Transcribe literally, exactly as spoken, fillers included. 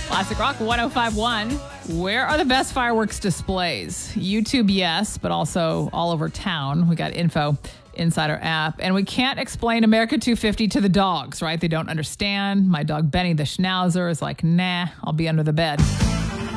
Classic Rock one oh five point one. Where are the best fireworks displays? YouTube, yes, but also all over town. We got info inside our app. And we can't explain America two fifty to the dogs, right? They don't understand. My dog Benny the Schnauzer is like, nah, I'll be under the bed.